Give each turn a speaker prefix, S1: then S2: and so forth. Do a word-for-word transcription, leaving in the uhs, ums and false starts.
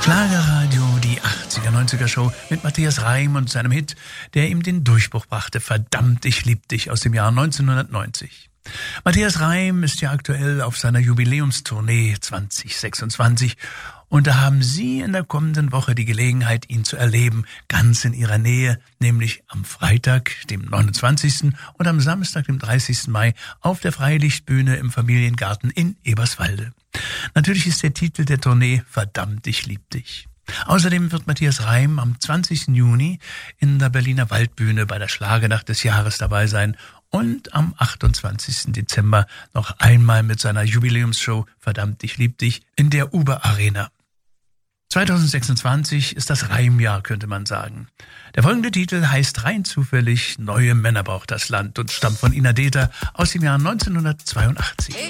S1: Schlagerradio, die achtziger, neunziger Show mit Matthias Reim und seinem Hit, der ihm den Durchbruch brachte. Verdammt, ich lieb dich aus dem Jahr neunzehnhundertneunzig. Matthias Reim ist ja aktuell auf seiner Jubiläumstournee zwanzig sechsundzwanzig und da haben Sie in der kommenden Woche die Gelegenheit, ihn zu erleben, ganz in Ihrer Nähe, nämlich am Freitag, dem neunundzwanzigsten und am Samstag, dem dreißigsten Mai auf der Freilichtbühne im Familiengarten in Eberswalde. Natürlich ist der Titel der Tournee Verdammt, ich lieb dich. Außerdem wird Matthias Reim am zwanzigsten Juni in der Berliner Waldbühne bei der Schlagernacht des Jahres dabei sein und am achtundzwanzigsten Dezember noch einmal mit seiner Jubiläumsshow Verdammt, ich lieb dich in der Uber Arena. zweitausendsechsundzwanzig ist das Reimjahr, könnte man sagen. Der folgende Titel heißt rein zufällig Neue Männer braucht das Land und stammt von Ina Deta aus dem Jahr neunzehnhundertzweiundachtzig.